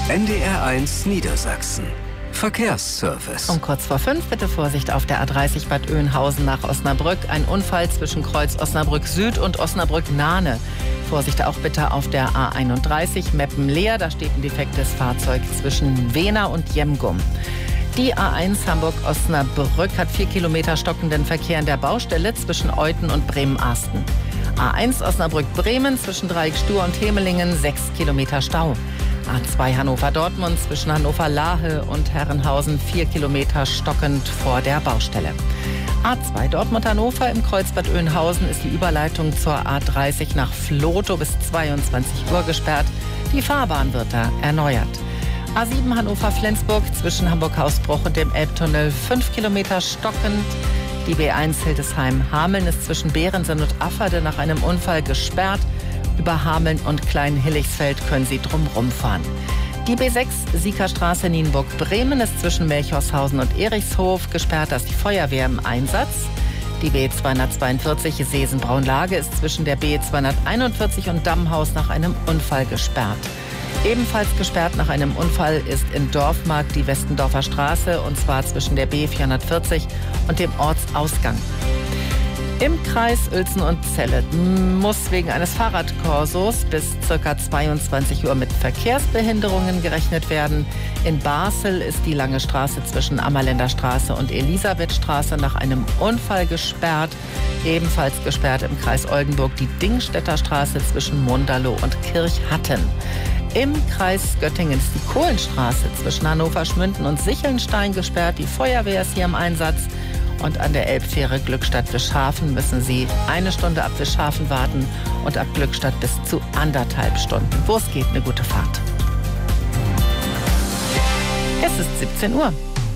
NDR1 Niedersachsen. Verkehrsservice. Um kurz vor 5 bitte Vorsicht auf der A30 Bad Oeynhausen nach Osnabrück. Ein Unfall zwischen Kreuz Osnabrück Süd und Osnabrück Nahne. Vorsicht auch bitte auf der A31 Meppen-Leer. Da steht ein defektes Fahrzeug zwischen Wehna und Jemgum. Die A1 Hamburg-Osnabrück hat 4 Kilometer stockenden Verkehr in der Baustelle zwischen Euthen und Bremen-Asten. A1 Osnabrück-Bremen zwischen Dreieck-Stur und Hemelingen 6 Kilometer Stau. A2 Hannover-Dortmund zwischen Hannover-Lahe und Herrenhausen 4 Kilometer stockend vor der Baustelle. A2 Dortmund-Hannover im Kreuz Bad Oeynhausen ist die Überleitung zur A30 nach Vlotho bis 22 Uhr gesperrt. Die Fahrbahn wird da erneuert. A7 Hannover-Flensburg zwischen Hamburg-Hausbruch und dem Elbtunnel 5 Kilometer stockend. Die B1 Hildesheim-Hameln ist zwischen Behrensen und Afferde nach einem Unfall gesperrt. Über Hameln und Klein-Hillichsfeld können Sie drumherum fahren. Die B6 Siekerstraße Nienburg-Bremen ist zwischen Melchorshausen und Erichshof gesperrt, da ist die Feuerwehr im Einsatz. Die B242 Seesen-Braunlage ist zwischen der B241 und Dammhaus nach einem Unfall gesperrt. Ebenfalls gesperrt nach einem Unfall ist in Dorfmark die Westendorfer Straße, und zwar zwischen der B440 und dem Ortsausgang. Im Kreis Uelzen und Celle muss wegen eines Fahrradkorsos bis ca. 22 Uhr mit Verkehrsbehinderungen gerechnet werden. In Basel ist die lange Straße zwischen Ammerländer Straße und Elisabethstraße nach einem Unfall gesperrt. Ebenfalls gesperrt im Kreis Oldenburg die Dingstädter Straße zwischen Munderloh und Kirchhatten. Im Kreis Göttingen ist die Kohlenstraße zwischen Hannover-Schmünden und Sichelnstein gesperrt. Die Feuerwehr ist hier im Einsatz. Und an der Elbfähre Glückstadt-Wischhafen müssen Sie 1 Stunde ab Wischhafen warten und ab Glückstadt bis zu 1,5 Stunden. Wo es geht, eine gute Fahrt. Es ist 17 Uhr.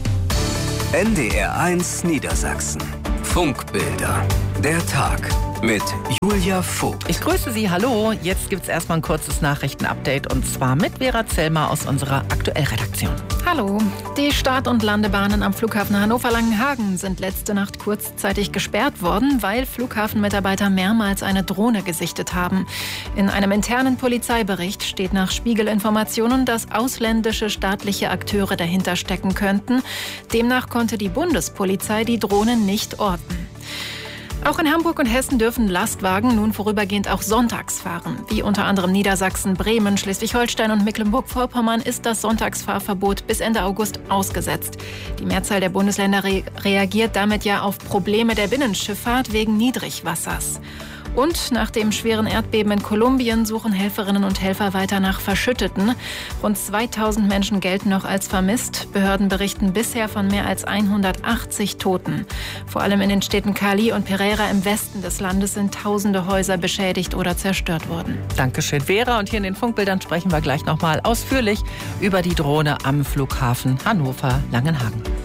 NDR1 Niedersachsen. Funkbilder. Der Tag mit Julia Vogt. Ich grüße Sie, hallo. Jetzt gibt es erstmal ein kurzes Nachrichtenupdate und zwar mit Vera Zellmer aus unserer Aktuellredaktion. Hallo. Die Start- und Landebahnen am Flughafen Hannover-Langenhagen sind letzte Nacht kurzzeitig gesperrt worden, weil Flughafenmitarbeiter mehrmals eine Drohne gesichtet haben. In einem internen Polizeibericht steht nach Spiegel-Informationen, dass ausländische staatliche Akteure dahinter stecken könnten. Demnach konnte die Bundespolizei die Drohne nicht orten. Auch in Hamburg und Hessen dürfen Lastwagen nun vorübergehend auch sonntags fahren. Wie unter anderem Niedersachsen, Bremen, Schleswig-Holstein und Mecklenburg-Vorpommern ist das Sonntagsfahrverbot bis Ende August ausgesetzt. Die Mehrzahl der Bundesländer reagiert damit ja auf Probleme der Binnenschifffahrt wegen Niedrigwassers. Und nach dem schweren Erdbeben in Kolumbien suchen Helferinnen und Helfer weiter nach Verschütteten. Rund 2000 Menschen gelten noch als vermisst. Behörden berichten bisher von mehr als 180 Toten. Vor allem in den Städten Cali und Pereira im Westen des Landes sind tausende Häuser beschädigt oder zerstört worden. Dankeschön, Vera. Und hier in den Funkbildern sprechen wir gleich nochmal ausführlich über die Drohne am Flughafen Hannover-Langenhagen.